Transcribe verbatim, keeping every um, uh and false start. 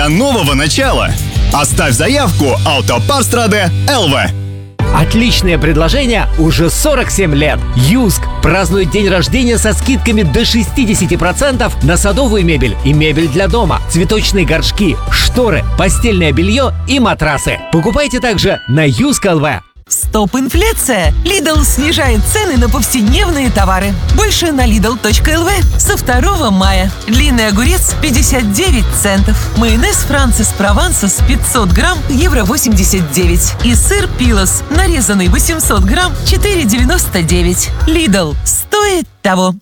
для нового начала. Оставь заявку Автопарстрade эл ви. Отличное предложение уже сорок семь лет. Юск празднует день рождения со скидками до шестьдесят процентов на садовую мебель и мебель для дома, цветочные горшки, шторы, постельное белье и матрасы. Покупайте также на юск точка эл ви. Стоп инфляция! Lidl снижает цены на повседневные товары. Больше на лидл точка эл ви со второго мая. Длинный огурец пятьдесят девять центов. Майонез Францис Провансос пятьсот грамм евро восемьдесят девять. И сыр Пилос нарезанный восемьсот грамм четыре девяносто девять. Lidl стоит того.